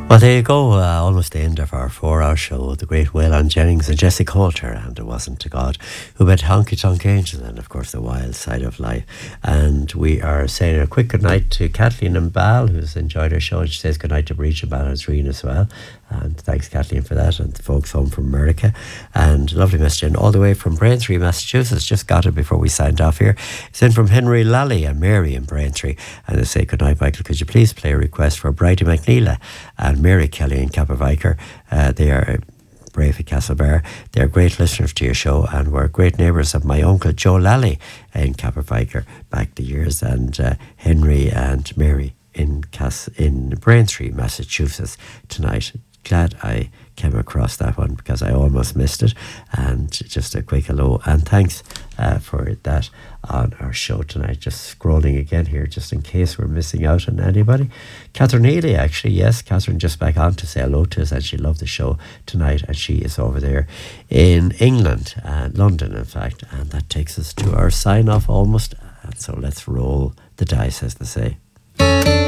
Well, there you go. Almost the end of our 4-hour show. The great Waylon Jennings and Jesse Coulter, and It Wasn't to God, who met Honky Tonk Angel, and of course The Wild Side of Life. And we are saying a quick goodnight to Kathleen and Bal, who's enjoyed our show, and she says goodnight to Breach and Ballinasreen as well. And thanks, Kathleen, for that, and the folks home from America. And lovely message in all the way from Braintree, Massachusetts. Just got it before we signed off here. It's in from Henry Lally and Mary in Braintree. And they say, good night, Michael. Could you please play a request for Bridie McNeela and Mary Kelly in Capaviker? They are brave at Castlebar. They're great listeners to your show and were great neighbours of my uncle Joe Lally in Capaviker back the years. And Henry and Mary in Braintree, Massachusetts tonight. Glad I came across that one because I almost missed it. And just a quick hello and thanks for that on our show tonight. Just scrolling again here just in case we're missing out on anybody. Catherine Healy, actually, yes, Catherine just back on to say hello to us, and she loved the show tonight, and she is over there in England, London in fact, and that takes us to our sign off almost. And so let's roll the dice, as they say.